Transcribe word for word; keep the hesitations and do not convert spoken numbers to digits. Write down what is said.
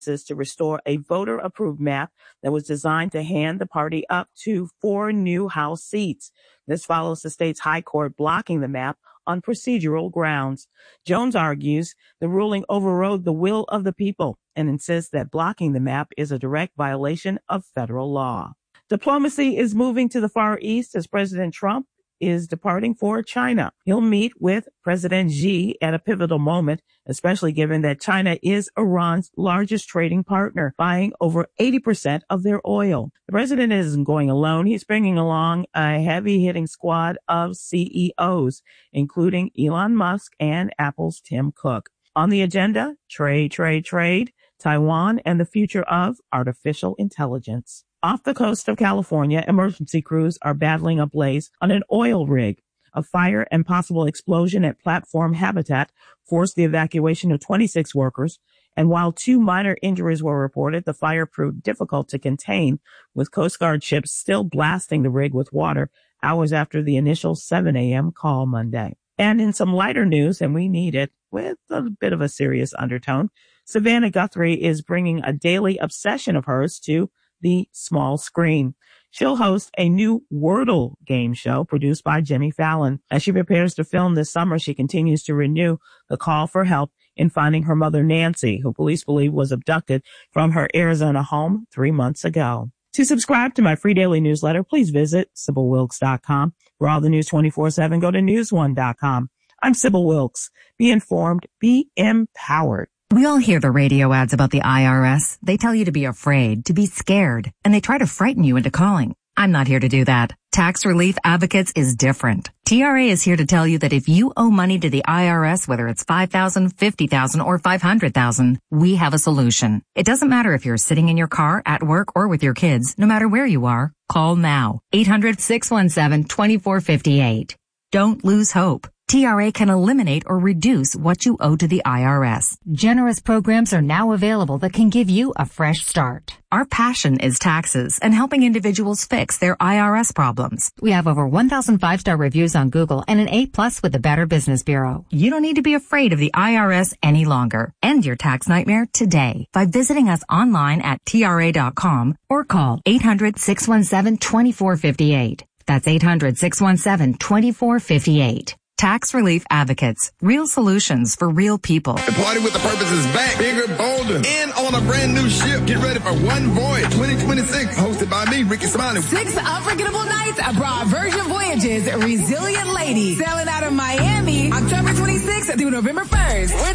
to restore a voter-approved map that was designed to hand the party up to four new House seats. This follows the state's high court blocking the map on procedural grounds. Jones argues the ruling overrode the will of the people and insists that blocking the map is a direct violation of federal law. Diplomacy is moving to the Far East as President Trump is departing for China. He'll meet with President Xi at a pivotal moment, especially given that China is Iran's largest trading partner, buying over eighty percent of their oil. The president isn't going alone. He's bringing along a heavy-hitting squad of C E Os, including Elon Musk and Apple's Tim Cook. On the agenda, trade, trade, trade, Taiwan, and the future of artificial intelligence. Off the coast of California, emergency crews are battling a blaze on an oil rig. A fire and possible explosion at Platform Habitat forced the evacuation of twenty-six workers, and while two minor injuries were reported, the fire proved difficult to contain, with Coast Guard ships still blasting the rig with water hours after the initial seven a.m. call Monday. And in some lighter news, and we need it, with a bit of a serious undertone, Savannah Guthrie is bringing a daily obsession of hers to the small screen. She'll host a new Wordle game show produced by Jimmy Fallon. As she prepares to film this summer, she continues to renew the call for help in finding her mother, Nancy, who police believe was abducted from her Arizona home three months ago. To subscribe to my free daily newsletter, please visit Sybil Wilkes dot com. For all the news twenty-four seven, go to news one dot com. I'm Sybil Wilkes. Be informed, be empowered. We all hear the radio ads about the I R S. They tell you to be afraid, to be scared, and they try to frighten you into calling. I'm not here to do that. Tax Relief Advocates is different. T R A is here to tell you that if you owe money to the I R S, whether it's five thousand dollars, fifty thousand dollars, or five hundred thousand dollars, we have a solution. It doesn't matter if you're sitting in your car, at work, or with your kids. No matter where you are, call now. eight hundred, six one seven, two four five eight. Don't lose hope. T R A can eliminate or reduce what you owe to the I R S. Generous programs are now available that can give you a fresh start. Our passion is taxes and helping individuals fix their I R S problems. We have over one thousand five-star reviews on Google and an A plus with the Better Business Bureau. You don't need to be afraid of the I R S any longer. End your tax nightmare today by visiting us online at T R A dot com or call eight hundred, six one seven, two four five eight. That's eight hundred, six one seven, two four five eight. Tax Relief Advocates. Real solutions for real people. The Party with the Purpose is back, bigger, bolder, and on a brand new ship. Get ready for One Voyage twenty twenty-six, hosted by me, Ricky Smiley. Six unforgettable nights abroad. Virgin Voyages, Resilient Lady, sailing out of Miami, October twenty-sixth through November first.